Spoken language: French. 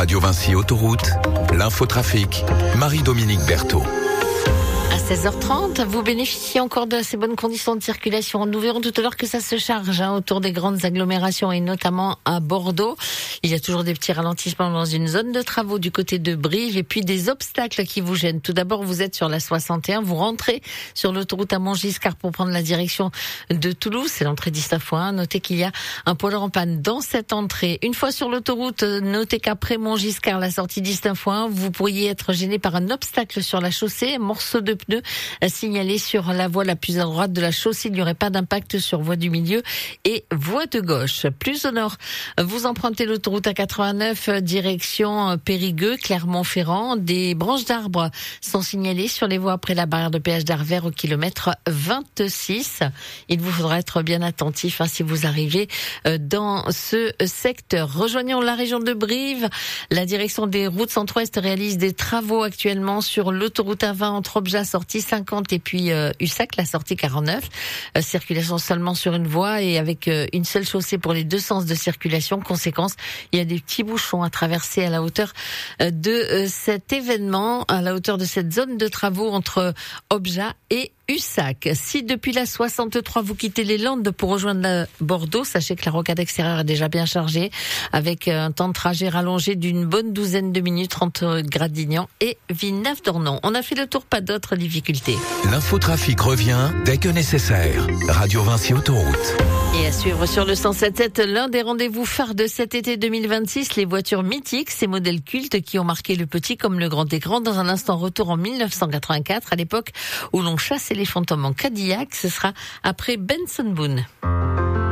Radio Vinci Autoroute, l'infotrafic, Marie-Dominique Berthaud. À 16h30, vous bénéficiez encore de ces bonnes conditions de circulation. Nous verrons tout à l'heure que ça se charge autour des grandes agglomérations et notamment à Bordeaux. Il y a toujours des petits ralentissements dans une zone de travaux du côté de Brive et puis des obstacles qui vous gênent. Tout d'abord, vous êtes sur la 61, vous rentrez sur l'autoroute à Montgiscard pour prendre la direction de Toulouse. C'est l'entrée d'Istafoin. Notez qu'il y a un poids lourd en panne dans cette entrée. Une fois sur l'autoroute, notez qu'après Montgiscard, la sortie d'Istafoin, vous pourriez être gêné par un obstacle sur la chaussée, un morceau de pneu signalé sur la voie la plus à droite de la chaussée. Il n'y aurait pas d'impact sur voie du milieu et voie de gauche. Plus au nord, vous empruntez l'autoroute A89 direction Périgueux, Clermont-Ferrand. Des branches d'arbres sont signalées sur les voies après la barrière de péage d'Arvert au kilomètre 26. Il vous faudra être bien attentif si vous arrivez dans ce secteur. Rejoignons la région de Brive. La direction des routes centre-ouest réalise des travaux actuellement sur l'autoroute A20 entre Obja, sortie 50 et puis Ussac, la sortie 49. Circulation seulement sur une voie et avec une seule chaussée pour les deux sens de circulation. Conséquence, il y a des petits bouchons à traverser à la hauteur de cet événement, à la hauteur de cette zone de travaux entre Obja et Ussac. Si depuis la 63 vous quittez les Landes pour rejoindre Bordeaux, sachez que la rocade extérieure est déjà bien chargée avec un temps de trajet rallongé d'une bonne douzaine de minutes entre Gradignan et Villeneuve-d'Ornon. On a fait le tour, pas d'autres difficultés. L'infotrafic revient dès que nécessaire. Radio Vinci Autoroute. Et à suivre sur le 107.7, l'un des rendez-vous phares de cet été 2026, les voitures mythiques, ces modèles cultes qui ont marqué le petit comme le grand écran. Dans un instant, retour en 1984, à l'époque où l'on chassait les fantômes en Cadillac. Ce sera après Benson Boone.